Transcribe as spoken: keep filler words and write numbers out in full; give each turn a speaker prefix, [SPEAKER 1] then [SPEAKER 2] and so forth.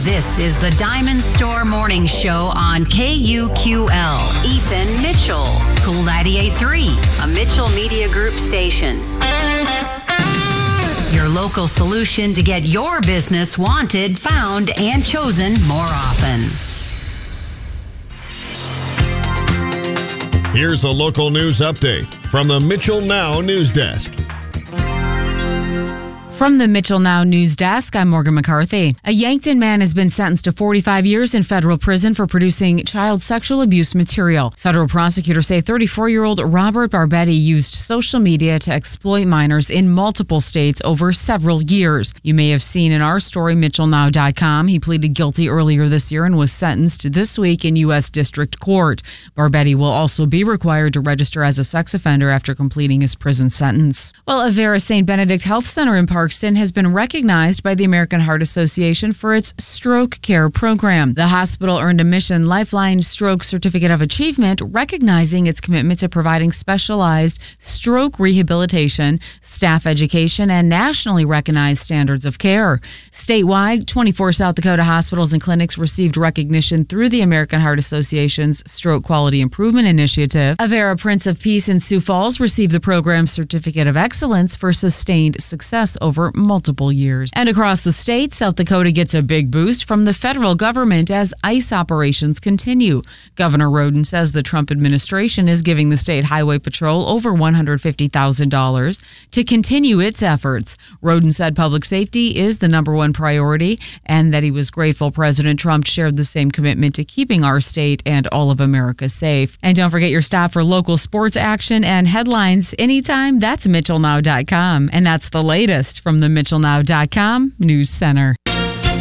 [SPEAKER 1] This is the Diamond Store Morning Show on K U Q L. Ethan Mitchell, Cool ninety-eight point three, a Mitchell Media Group station. Your local solution to get your business wanted, found, and chosen more often.
[SPEAKER 2] Here's a local news update from the Mitchell Now News Desk.
[SPEAKER 3] From the Mitchell Now News Desk, I'm Morgan McCarthy. A Yankton man has been sentenced to forty-five years in federal prison for producing child sexual abuse material. Federal prosecutors say thirty-four-year-old Robert Barbetti used social media to exploit minors in multiple states over several years. You may have seen in our story, Mitchell Now dot com, he pleaded guilty earlier this year and was sentenced this week in U S District Court. Barbetti will also be required to register as a sex offender after completing his prison sentence. Well, Avera Saint Benedict Health Center in Parkston has been recognized by the American Heart Association for its stroke care program. The hospital earned a Mission Lifeline Stroke Certificate of Achievement, recognizing its commitment to providing specialized stroke rehabilitation, staff education, and nationally recognized standards of care. Statewide, twenty-four South Dakota hospitals and clinics received recognition through the American Heart Association's Stroke Quality Improvement Initiative. Avera Prince of Peace in Sioux Falls received the program's Certificate of Excellence for sustained success over multiple years. And across the state, South Dakota gets a big boost from the federal government as ICE operations continue. Governor Roden says the Trump administration is giving the state highway patrol over one hundred fifty thousand dollars to continue its efforts. Roden said public safety is the number one priority and that he was grateful President Trump shared the same commitment to keeping our state and all of America safe. And don't forget your stop for local sports action and headlines anytime. That's Mitchell Now dot com. And that's the latest from the Mitchell Now dot com News Center.